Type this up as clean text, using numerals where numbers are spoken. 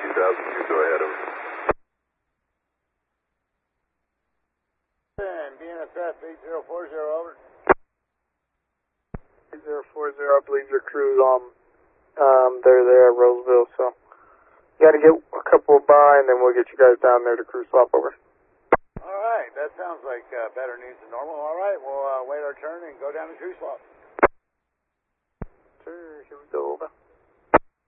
2002, go ahead, over. And BNSF 8040, over. 8040, I believe your crew's on, they're there at Roseville, so you gotta get a couple by and then we'll get you guys down there to crew swap over. All right, that sounds like better news than normal. All right, we'll wait our turn and go down to crew swap.